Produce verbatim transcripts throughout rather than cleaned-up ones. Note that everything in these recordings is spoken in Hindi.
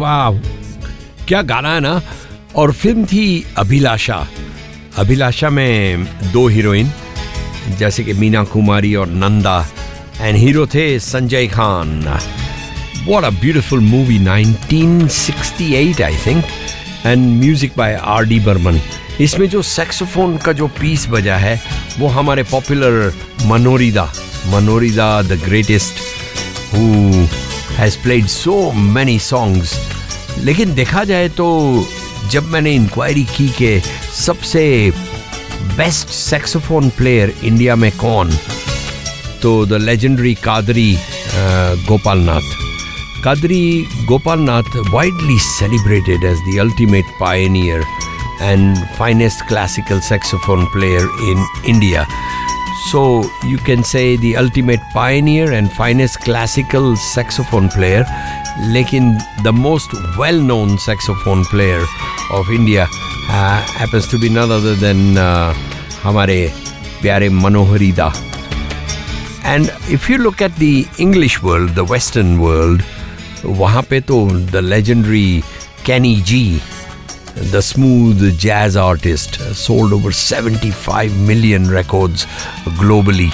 वाह क्या गाना है ना. और फिल्म थी अभिलाषा. अभिलाषा में दो हीरोइन जैसे कि मीना कुमारी और नंदा, एंड हीरो थे Sanjay Khan. What a beautiful movie, nineteen sixty-eight I think, and music by R D Burman. इसमें जो सैक्सोफोन का जो पीस बजा है वो हमारे popular मनोरिदा मनोरिदा the greatest who has played so many songs. लेकिन देखा जाए तो जब मैंने इंक्वायरी की कि सबसे बेस्ट सैक्सोफोन प्लेयर इंडिया में कौन, तो the legendary Qadri Gopal Nath. Kadri Gopalnath, widely celebrated as the ultimate pioneer and finest classical saxophone player in India. So you can say the ultimate pioneer and finest classical saxophone player. Lekin the most well-known saxophone player of India uh, happens to be none other than uh, hamare pyare Manohari Da. And if you look at the English world, the Western world, वहाँ पे तो the legendary Kenny ji, the smooth jazz artist, sold over seventy-five million records globally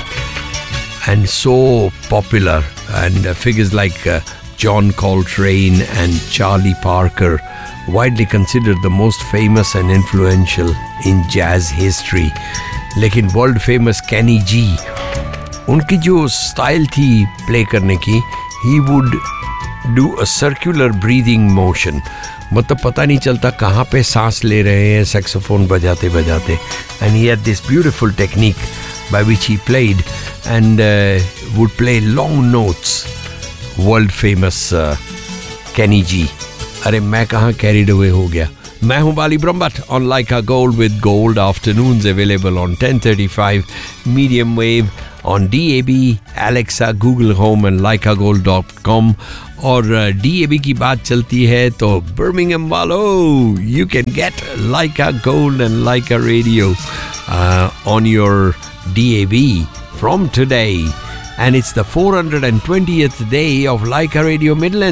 and so popular, and figures like uh, John Coltrane and Charlie Parker widely considered the most famous and influential in jazz history. लेकिन वर्ल्ड फेमस कैनी जी, उनकी जो स्टाइल थी प्ले करने की, he would do a circular breathing motion. मतलब पता नहीं चलता कहाँ पे सांस ले रहे हैं सैक्सोफोन बजाते बजाते. And he had this beautiful technique by which he played and uh, would play long notes. World famous uh, Kenny G. अरे मैं कहाँ carried away हो गया. मैं हूँ बाली Brahmbhatt on Laika Gold with Gold Afternoons, available on ten thirty-five medium wave on D A B, Alexa, Google Home and laika gold dot com. और D A B की बात चलती है तो बर्मिंघम वालो, you can get Laika Gold and Laika Radio uh, on your D A B from today. And it's the four hundred twentieth day of Laika Radio Midland.